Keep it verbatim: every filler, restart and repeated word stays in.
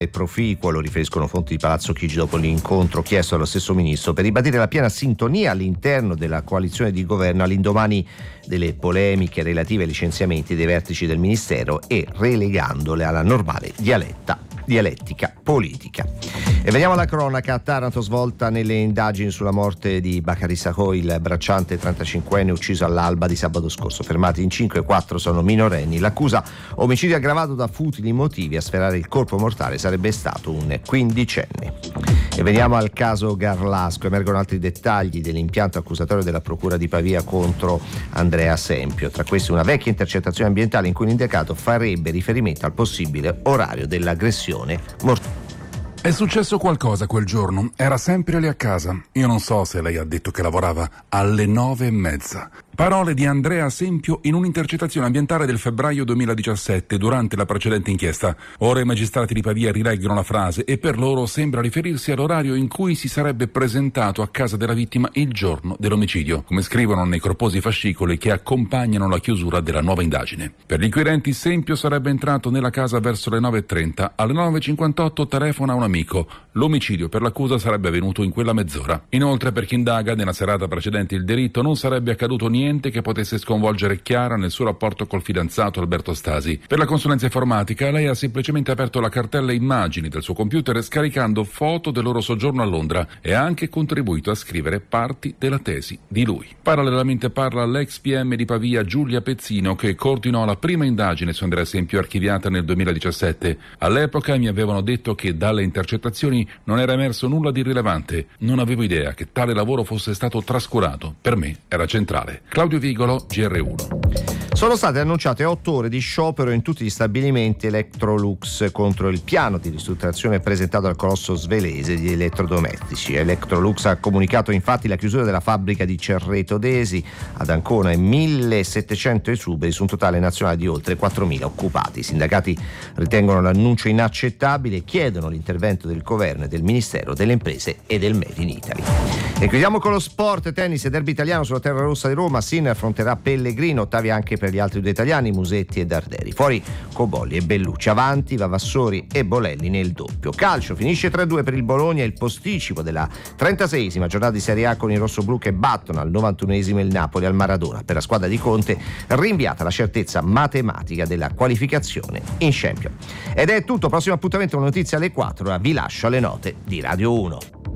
proficuo, lo riferiscono fonti di Palazzo Chigi dopo l'incontro chiesto dallo stesso ministro per ribadire la piena sintonia all'interno della coalizione di governo all'indomani delle polemiche relative ai licenziamenti dei vertici del ministero e relegandole alla normale dialetta dialettica politica. E veniamo alla cronaca. A Taranto, svolta nelle indagini sulla morte di Bakary Sakho, il bracciante trentacinquenne ucciso all'alba di sabato scorso. Fermati in cinque, quattro sono minorenni. L'accusa: omicidio aggravato da futili motivi. A sferrare il corpo mortale sarebbe stato un quindicenne. E veniamo al caso Garlasco. Emergono altri dettagli dell'impianto accusatorio della Procura di Pavia contro Andrea Sempio. Tra questi una vecchia intercettazione ambientale in cui l'indicato farebbe riferimento al possibile orario dell'aggressione mortale. È successo qualcosa quel giorno, era sempre lì a casa. Io non so se lei ha detto che lavorava alle nove e mezza. Parole di Andrea Sempio in un'intercettazione ambientale del febbraio duemiladiciassette durante la precedente inchiesta. Ora i magistrati di Pavia rileggono la frase e per loro sembra riferirsi all'orario in cui si sarebbe presentato a casa della vittima il giorno dell'omicidio, come scrivono nei corposi fascicoli che accompagnano la chiusura della nuova indagine. Per gli inquirenti Sempio sarebbe entrato nella casa verso le nove e trenta, alle nove e cinquantotto telefona un amico. L'omicidio per l'accusa sarebbe avvenuto in quella mezz'ora. Inoltre, per chi indaga, nella serata precedente il delitto non sarebbe accaduto niente che potesse sconvolgere Chiara nel suo rapporto col fidanzato Alberto Stasi. Per la consulenza informatica lei ha semplicemente aperto la cartella immagini del suo computer scaricando foto del loro soggiorno a Londra e ha anche contribuito a scrivere parti della tesi di lui. Parallelamente parla l'ex P M di Pavia Giulia Pezzino, che coordinò la prima indagine su Andrea Sempio archiviata nel duemiladiciassette. All'epoca mi avevano detto che dalle intercettazioni non era emerso nulla di rilevante. Non avevo idea che tale lavoro fosse stato trascurato. Per me era centrale. Claudio Vigolo, G R uno. Sono state annunciate otto ore di sciopero in tutti gli stabilimenti Electrolux contro il piano di ristrutturazione presentato dal colosso svelese di elettrodomestici. Electrolux ha comunicato infatti la chiusura della fabbrica di Cerreto d'Esi ad Ancona e millesettecento esuberi su un totale nazionale di oltre quattromila occupati. I sindacati ritengono l'annuncio inaccettabile e chiedono l'intervento del governo e del Ministero delle Imprese e del Made in Italy. E chiudiamo con lo sport, tennis e derby italiano sulla terra rossa di Roma. Sinner affronterà Pellegrino, ottavi anche per gli altri due italiani, Musetti e Darderi. Fuori Cobolli e Bellucci, avanti Vavassori e Bolelli nel doppio. Calcio, finisce tre a due per il Bologna, il posticipo della trentaseiesima giornata di Serie A con i rossoblù che battono al novantunesimo il Napoli al Maradona. Per la squadra di Conte rinviata la certezza matematica della qualificazione in Champions. Ed è tutto, prossimo appuntamento con notizie alle quattro, ora vi lascio alle note di Radio uno.